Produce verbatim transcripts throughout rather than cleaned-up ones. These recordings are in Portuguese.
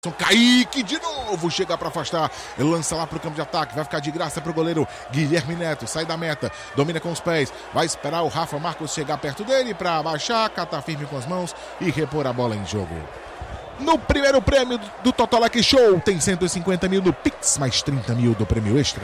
Kaique de novo, chega para afastar, ele lança lá pro campo de ataque, vai ficar de graça pro goleiro Guilherme Neto, sai da meta, domina com os pés, vai esperar o Rafa Marcos chegar perto dele para abaixar, catar firme com as mãos e repor a bola em jogo. No primeiro prêmio do Totolec Show tem cento e cinquenta mil do Pix, mais trinta mil do prêmio extra.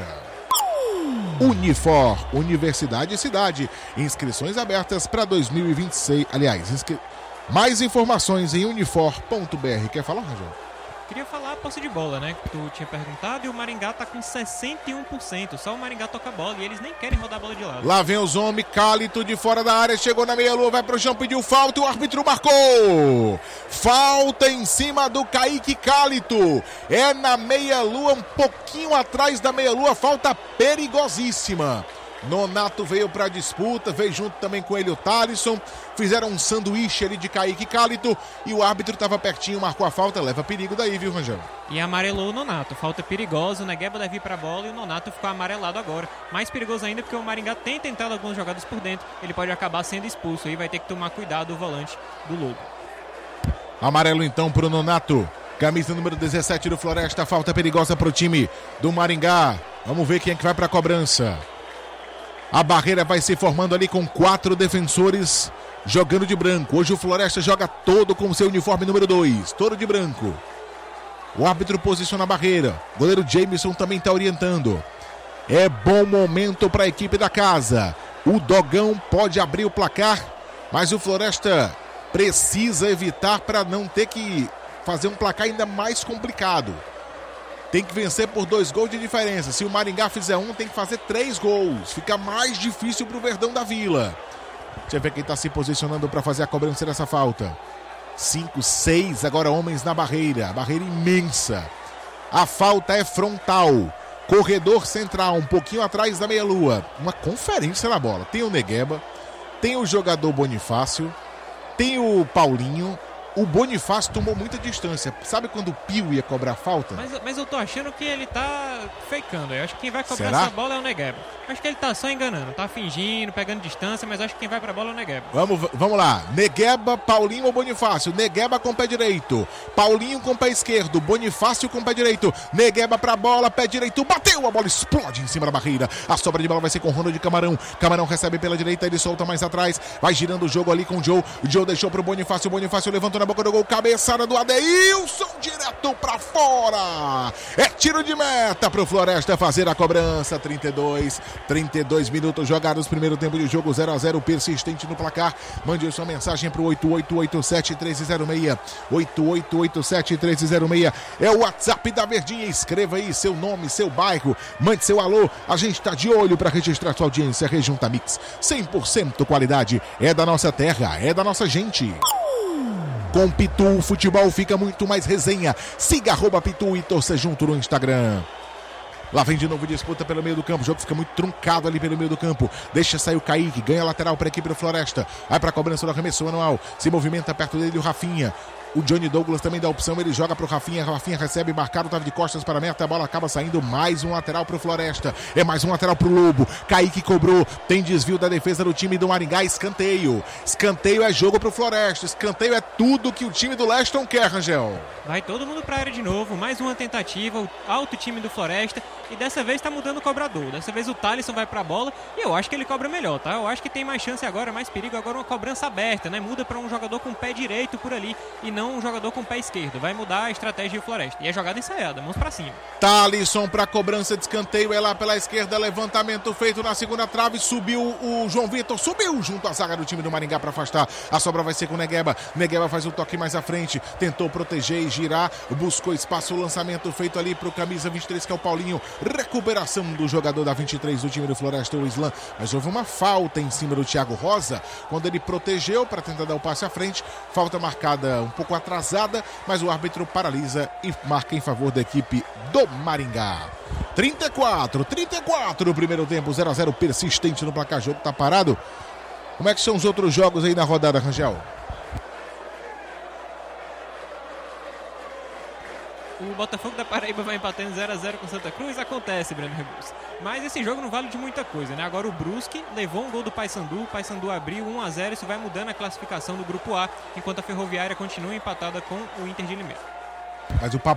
Unifor, Universidade e Cidade, inscrições abertas para dois mil e vinte e seis, aliás, inscri... mais informações em unifor ponto br. Quer falar, Rangel? Queria falar a posse de bola, né, que tu tinha perguntado, e o Maringá tá com sessenta e um por cento, só o Maringá toca a bola e eles nem querem rodar a bola de lado. Lá vem os homens, Cálito de fora da área, chegou na meia-lua, vai pro chão, pediu falta e o árbitro marcou. Falta em cima do Kaique Cálito, é na meia-lua, um pouquinho atrás da meia-lua, falta perigosíssima. Nonato veio para a disputa, veio junto também com ele o Thalisson, fizeram um sanduíche ali de Kaique Cálito e o árbitro estava pertinho, marcou a falta, leva perigo daí, viu, Rangel? E amarelou o Nonato, falta perigosa, o Negueba deve ir para a bola e o Nonato ficou amarelado agora. Mais perigoso ainda porque o Maringá tem tentado algumas jogadas por dentro, ele pode acabar sendo expulso, aí vai ter que tomar cuidado o volante do Lobo. Amarelo então pro Nonato, camisa número dezessete do Floresta, falta perigosa pro time do Maringá, vamos ver quem é que vai para a cobrança. A barreira vai se formando ali com quatro defensores jogando de branco. Hoje o Floresta joga todo com seu uniforme número dois, todo de branco. O árbitro posiciona a barreira. O goleiro Jameson também está orientando. É bom momento para a equipe da casa. O Dogão pode abrir o placar, mas o Floresta precisa evitar para não ter que fazer um placar ainda mais complicado. Tem que vencer por dois gols de diferença. Se o Maringá fizer um, tem que fazer três gols. Fica mais difícil para o Verdão da Vila. Deixa eu ver quem está se posicionando para fazer a cobrança dessa falta. Cinco, seis, agora homens na barreira. Barreira imensa. A falta é frontal. Corredor central, um pouquinho atrás da meia-lua. Uma conferência na bola. Tem o Negueba, tem o jogador Bonifácio, tem o Paulinho. O Bonifácio tomou muita distância. Sabe quando o Pio ia cobrar falta? Mas, mas eu tô achando que ele tá fakeando. Eu acho que quem vai cobrar Será? essa bola é o Negueba. Acho que ele tá só enganando. Tá fingindo, pegando distância, mas acho que quem vai pra bola é o Negueba. Vamos, vamos lá. Negueba, Paulinho ou Bonifácio? Negueba com pé direito. Paulinho com pé esquerdo. Bonifácio com pé direito. Negueba pra bola, pé direito. Bateu, a bola explode em cima da barreira. A sobra de bola vai ser com o Ronald Camarão. Camarão recebe pela direita, ele solta mais atrás. Vai girando o jogo ali com o Joe. O Joe deixou pro Bonifácio. O Bonifácio levantou na boca do gol, cabeçada do Adeilson, direto pra fora. É tiro de meta pro Floresta fazer a cobrança. trinta e dois, trinta e dois minutos jogados, primeiro tempo de jogo, zero a zero, persistente no placar. Mande sua mensagem pro oito oito oito sete três zero seis, oito oito oito sete três zero seis, é o WhatsApp da Verdinha. Escreva aí seu nome, seu bairro, mande seu alô, a gente tá de olho para registrar sua audiência. Rejunta Mix, cem por cento qualidade, é da nossa terra, é da nossa gente. Com Pitu, o futebol fica muito mais resenha. Siga arroba Pitu e torça junto no Instagram. Lá vem de novo disputa pelo meio do campo. O jogo fica muito truncado ali pelo meio do campo. Deixa sair o Kaique, ganha lateral para a equipe do Floresta. Vai para a cobrança do arremesso manual. Se movimenta perto dele o Rafinha. O Johnny Douglas também dá opção, ele joga pro Rafinha, Rafinha recebe, marcado, tava de costas para a meta, a bola acaba saindo, mais um lateral pro Floresta, é mais um lateral pro Lobo, Kaique cobrou, tem desvio da defesa do time do Maringá, escanteio, escanteio é jogo pro Floresta, escanteio é tudo que o time do Leston quer, Rangel. Vai todo mundo pra área de novo, mais uma tentativa, o alto time do Floresta, e dessa vez tá mudando o cobrador, dessa vez o Thalisson vai pra bola, e eu acho que ele cobra melhor, tá? Eu acho que tem mais chance agora, mais perigo agora, uma cobrança aberta, né? Muda pra um jogador com o pé direito por ali, e não um jogador com o pé esquerdo, vai mudar a estratégia do Floresta, e é jogada ensaiada, mãos pra cima. Thalisson pra cobrança de escanteio, é lá pela esquerda, levantamento feito na segunda trave, subiu o João Vitor, subiu junto à zaga do time do Maringá pra afastar, a sobra vai ser com o Negueba, Negueba faz o toque mais à frente, tentou proteger e girar, buscou espaço, o lançamento feito ali pro camisa vinte e três, que é o Paulinho, recuperação do jogador da vinte e três do time do Floresta, o Islam, mas houve uma falta em cima do Thiago Rosa, quando ele protegeu para tentar dar o passe à frente, falta marcada um pouco atrasada, mas o árbitro paralisa e marca em favor da equipe do Maringá. trinta e quatro, trinta e quatro, primeiro tempo, zero a zero, persistente no placar, jogo tá parado. Como é que são os outros jogos aí na rodada, Rangel? O Botafogo da Paraíba vai empatando zero a zero com Santa Cruz, acontece, Breno Rebus. Mas esse jogo não vale de muita coisa, né? Agora o Brusque levou um gol do Paysandu, o Paysandu abriu um a zero, isso vai mudando a classificação do Grupo A, enquanto a Ferroviária continua empatada com o Inter de Limeira. Mas o